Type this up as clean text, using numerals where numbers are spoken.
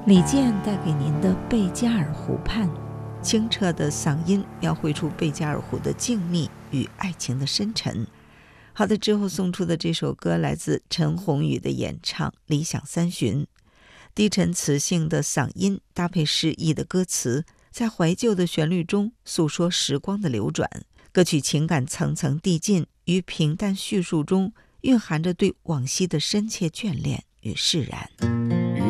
李健带给您的贝加尔湖畔，清澈的嗓音描绘出贝加尔湖的静谧与爱情的深沉。好的，之后送出的这首歌来自陈鸿宇的演唱《理想三旬》，低沉磁性的嗓音搭配诗意的歌词，在怀旧的旋律中诉说时光的流转。歌曲情感层层递进，于平淡叙述中蕴含着对往昔的深切眷恋与释然。